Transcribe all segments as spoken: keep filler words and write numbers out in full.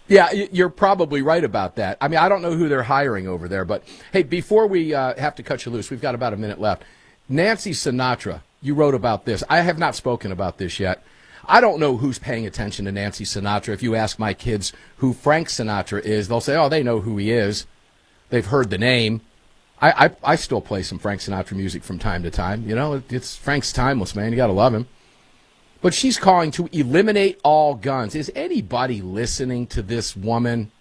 Yeah, you're probably right about that. I mean, I don't know who they're hiring over there, but hey, before we uh, have to cut you loose, we've got about a minute left. Nancy Sinatra, you wrote about this. I have not spoken about this yet. I don't know who's paying attention to Nancy Sinatra. If you ask my kids who Frank Sinatra is, they'll say, oh, they know who he is. They've heard the name. I, I, I still play some Frank Sinatra music from time to time. You know, it's Frank's timeless, man. You got to love him. But she's calling to eliminate all guns. Is anybody listening to this woman?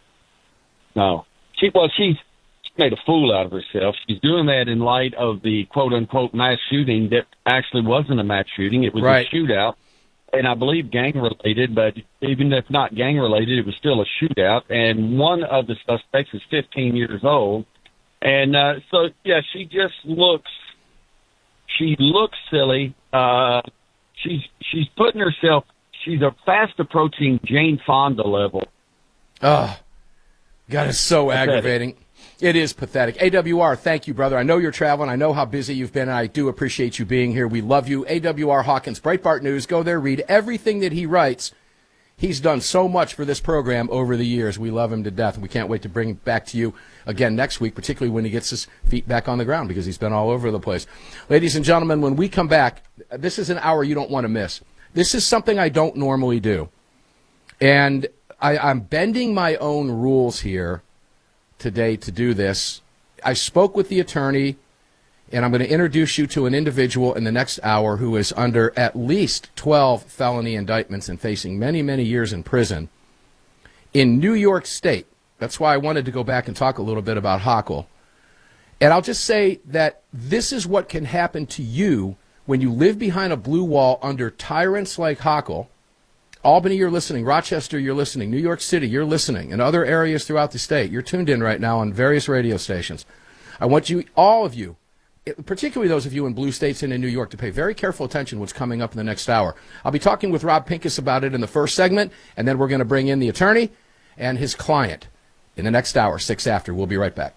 No. She well, she's made a fool out of herself. She's doing that in light of the quote-unquote mass shooting that actually wasn't a mass shooting. It was right. a shootout, and I believe gang-related, but even if not gang-related, it was still a shootout, and one of the suspects is fifteen years old. And uh, so, yeah, she just looks, she looks silly. Uh She's she's putting herself. She's a fast approaching Jane Fonda level. Oh, God, it's so pathetic. Aggravating. It is pathetic. A W R, thank you, brother. I know you're traveling. I know how busy you've been, and I do appreciate you being here. We love you. A W R Hawkins, Breitbart News. Go there, read everything that he writes. He's done so much for this program over the years. We love him to death, and we can't wait to bring it back to you again next week, particularly when he gets his feet back on the ground, because he's been all over the place. Ladies and gentlemen, when we come back, this is an hour you don't want to miss. This is something I don't normally do. And I, I'm bending my own rules here today to do this. I spoke with the attorney, and I'm going to introduce you to an individual in the next hour who is under at least twelve felony indictments and facing many, many years in prison in New York State. That's why I wanted to go back and talk a little bit about Hochul. And I'll just say that this is what can happen to you when you live behind a blue wall under tyrants like Hochul. Albany, you're listening. Rochester, you're listening. New York City, you're listening. And other areas throughout the state, you're tuned in right now on various radio stations. I want you, all of you, particularly those of you in blue states and in New York, to pay very careful attention to what's coming up in the next hour. I'll be talking with Rob Pincus about it in the first segment, and then we're going to bring in the attorney and his client in the next hour, six after. We'll be right back.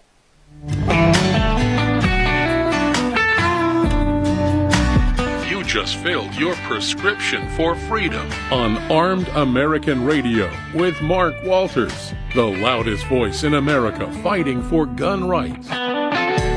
You just filled your prescription for freedom on Armed American Radio with Mark Walters, the loudest voice in America fighting for gun rights.